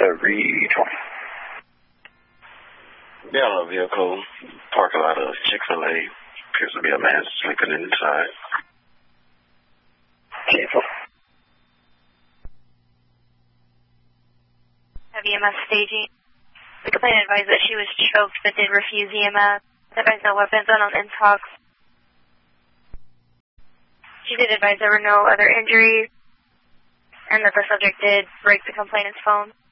320. Yellow vehicle, parking lot of Chick-fil-A. Appears to be a man sleeping inside. Have EMS staging. The complainant advised that she was choked but did refuse EMS. Advised no weapons on intox. She did advise there were no other injuries and that the subject did break the complainant's phone.